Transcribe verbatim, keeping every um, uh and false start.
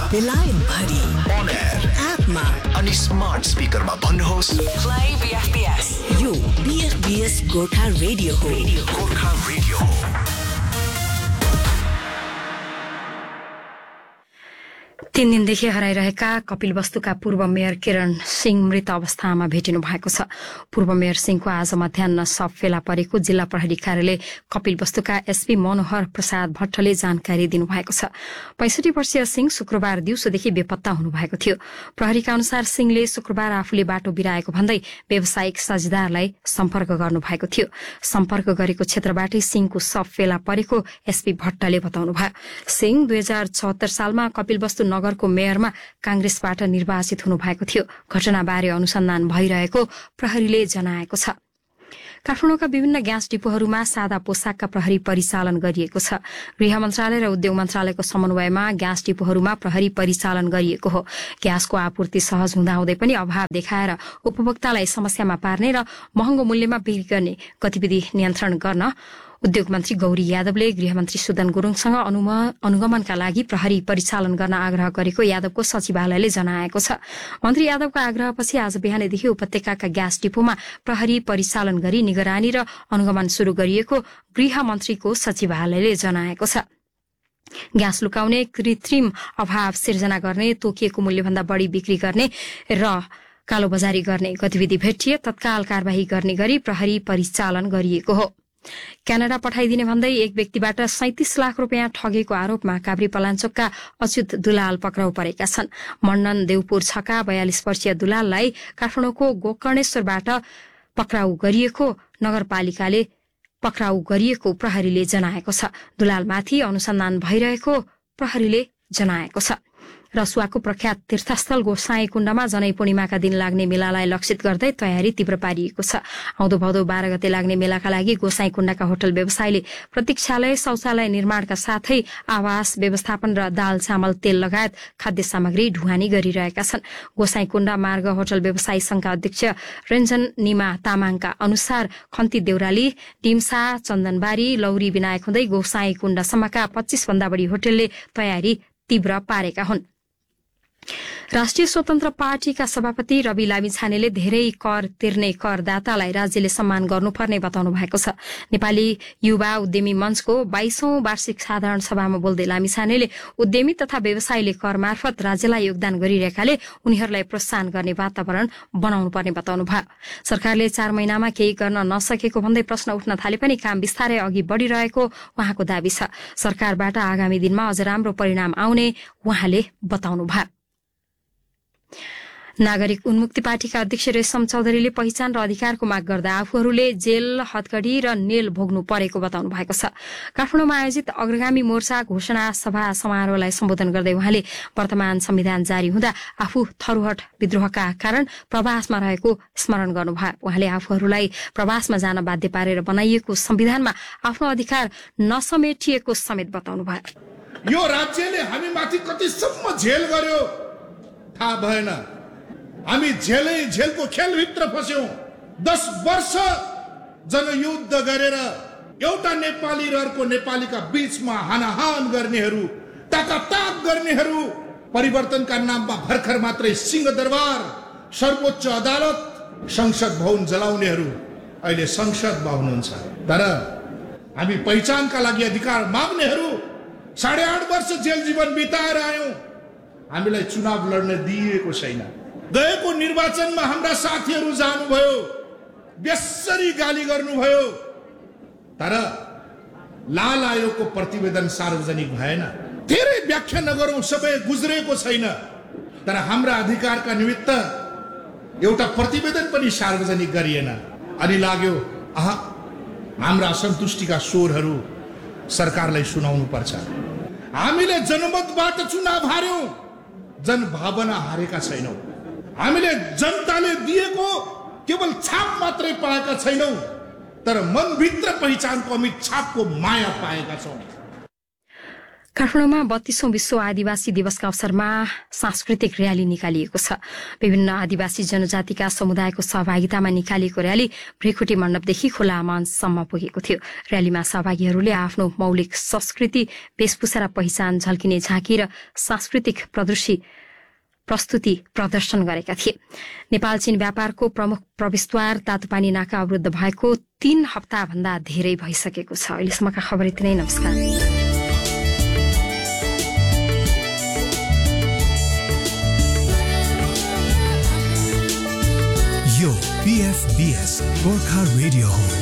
बेलायत भरि on air एपमा अनि स्मार्ट स्पिकरमा भन्नुहोस् प्ले बीएफपीएस यो बीएफपीएस गोर्खा रेडियो हो गोर्खा रेडियो हो। तीन दिनदेखि हराइरहेका कपिलवस्तुका पूर्व मेयर किरण सिंह मृत अवस्थामा भेटिनु भएको छ। पूर्व मेयर सिंहको आज मध्याह्न शव फेला परेको जिल्ला प्रहरी कार्यालय कपिलवस्तुका एसपी मनोहर प्रसाद भट्टले जानकारी दिनुभएको छ। पैंसठी वर्षीय सिंह शुक्रबार दिउँसोदेखि बेपत्ता हुनुभएको थियो। प्रहरीका अनुसार सिंहले शुक्रबार आफूले बाटो बिराएको भन्दै व्यावसायिक साझेदारलाई सम्पर्क गर्नुभएको थियो। सम्पर्क गरेको क्षेत्रबाटै सिंहको शव फेला परेको एसपी भट्टले बताउनुभयो। सिंह दुई हजार चौहत्तर सालमा कपिलवस्तु नगरको मेयरमा कांग्रेसबाट निर्वाचित हुनुभएको थियो। घटनाबारे अनुसन्धान भइरहेको प्रहरीले जनाएको छ। काठमाडौँका विभिन्न ग्यास डिपोहरूमा सादा पोसाकका प्रहरी परिचालन गरिएको छ। गृह मन्त्रालय र उद्योग मन्त्रालयको समन्वयमा ग्यास डिपोहरूमा प्रहरी परिचालन गरिएको हो। ग्यासको आपूर्ति सहज हुँदाहुँदै पनि अभाव देखाएर उपभोक्तालाई समस्यामा पार्ने र महँगो मूल्यमा बिक्री गर्ने गतिविधि नियन्त्रण गर्न उद्योग मन्त्री गौरी यादवले गृहमन्त्री सुदन गुरूङसँग अनुगमनका लागि प्रहरी परिचालन गर्न आग्रह गरेको यादवको सचिवालयले जनाएको छ। मन्त्री यादवको आग्रहपछि आज बिहानैदेखि उपत्यकाका ग्यास डिपोमा प्रहरी परिचालन गरी निगरानी र अनुगमन शुरू गरिएको गृह मन्त्रीको सचिवालयले जनाएको छ। ग्यास लुकाउने, कृत्रिम अभाव सिर्जना गर्ने, तोकिएको मूल्यभन्दा बढ़ी बिक्री गर्ने र कालोबजारी गर्ने गतिविधि भेटिए तत्काल कार्यवाही गर्ने गरी प्रहरी परिचालन गरिएको हो। क्यानाडा पठाइदिने भन्दै एक व्यक्तिबाट सैंतिस लाख रुपियाँ ठगेको आरोपमा काभ्री पलाञ्चोकका अच्युत दुलाल पक्राउ परेका छन्। मण्डन देवपुर छका बयालिस वर्षीय दुलाललाई काठमाडौँको गोकर्णेश्वरबाट पक्राउ गरिएको नगरपालिकाले पक्राउ गरिएको प्रहरीले जनाएको छ। दुलालमाथि अनुसन्धान भइरहेको प्रहरीले जनाएको छ। रसुवाको प्रख्यात तीर्थस्थल गोसाई कुण्डमा जनै पूर्णिमाका दिन लाग्ने मेलालाई लक्षित गर्दै तयारी तीव्र पारिएको छ। आउँदो भदौ बाह्र गते लाग्ने मेलाका लागि गोसाई कुण्डका होटल व्यवसायीले प्रतीक्षालय, शौचालय निर्माणका साथै आवास व्यवस्थापन र दाल, चामल, तेल लगायत खाद्य सामग्री ढुवानी गरिरहेका छन्। गोसाई कुण्ड मार्ग होटल व्यवसायी संघका अध्यक्ष रञ्जन निमा तामाङका अनुसार खन्ती देउराली, डिम्सा, चन्दनबारी, लौरी विनायक हुँदै गोसाई कुण्डसम्मका पच्चीस भन्दा बढ़ी होटलले तयारी तीव्र पारेका हुन्। राष्ट्रिय स्वतन्त्र पार्टीका सभापति रवि लामिछानेले धेरै कर तिर्ने करदातालाई राज्यले सम्मान गर्नुपर्ने बताउनु भएको छ। नेपाली युवा उद्यमी मञ्चको बाइसौं वार्षिक साधारण सभामा बोल्दै लामिछानेले उद्यमी तथा व्यवसायीले कर मार्फत राज्यलाई योगदान गरिरहेकाले उनीहरूलाई प्रोत्साहन गर्ने वातावरण बनाउनु पर्ने बताउनु भयो। सरकारले चार महिनामा केही गर्न नसकेको भन्दै प्रश्न उठ्न थाले पनि काम बिस्तारै अघि बढ़िरहेको उहाँको दावी छ। सरकारबाट आगामी दिनमा अझ राम्रो परिणाम आउने उहाँले बताउनु भयो। नागरिक उन्मुक्ति पार्टीका अध्यक्ष रेशम चौधरीले पहिचान र अधिकारको माग गर्दा आफूहरूले जेल, हदगढी र नेल भोग्नु परेको बताउनु भएको छ। काठमाडौँमा आयोजित अग्रगामी मोर्चा घोषणा सभा समारोहलाई सम्बोधन गर्दै उहाँले वर्तमान संविधान जारी हुँदा आफू थरुहट विद्रोहका कारण प्रवासमा रहेको स्मरण गर्नुभयो। उहाँले आफूहरूलाई प्रवासमा जान बाध्य पारेर बनाइएको संविधानमा आफ्नो अधिकार नसमेटिएको समेत बताउनु भयो। यो राज्यले हामी माथि कतिसम्म झेल गर्यो थाहा भएन। हामी झेलै झेलको खेलभित्र फस्यौं। दस वर्ष जनयुद्ध गरेर एउटा नेपाली र अर्को नेपालीका बीचमा हानाहान गर्नेहरू, ताकाताक गर्नेहरू, परिवर्तनका नाममा भर्खर मात्रै सिंहदरबार, सर्वोच्च अदालत, संसद भवन जलाउनेहरू अहिले संसदमा हुनुहुन्छ। तर हामी पहिचानका लागि अधिकार माग्नेहरू साढे आठ वर्ष जेल जीवन बिताएर आयौं। हामीलाई चुनाव लड्न दिइएको छैन। गएको निर्वाचनमा हाम्रा साथीहरू जानुभयो, बेसरी गाली गर्नुभयो, तर लाल आयोगको प्रतिवेदन सार्वजनिक भएन। धेरै व्याख्या नगरौं, सबै गुज्रेको छैन, तर हाम्रा अधिकारका निमित्त एउटा प्रतिवेदन पनि सार्वजनिक गरिएन। अनि लाग्यो आहा हाम्रा असन्तुष्टिका स्वरहरू सरकारलाई सुनाउनु पर्छ। हामीले जनमतबाट चुनाव हार्यौं, जनभावना हारेका छैनौं। हामीले जनताले दिएको केवल छाप मात्रै पाएका छैनौं, तर मनभित्र पहिचानको अमित छापको माया पाएका छौं। काठमाडौँमा बत्तीसौं विश्व आदिवासी दिवसका अवसरमा सांस्कृतिक र्याली निकालिएको छ। विभिन्न आदिवासी जनजातिका समुदायको सहभागितामा निकालिएको र्याली भ्रिखुटी मण्डपदेखि खुला मञ्चसम्म पुगेको थियो। र्यालीमा सहभागीहरूले आफ्नो मौलिक संस्कृति, वेशभूषा र पहिचान झल्किने झाँकी र सांस्कृतिक प्रदर्शी प्रस्तुति प्रदर्शन गरेका थिए। नेपाल चीन व्यापारको प्रमुख प्रवेशद्वार तातोपानी नाका अवरुद्ध भएको तीन हप्ता भन्दा धेरै भइसकेको छ। अहिलेसम्मका खबर यति नै। नमस्कार। यो पीएफबीएस गोर्खा रेडियो हो।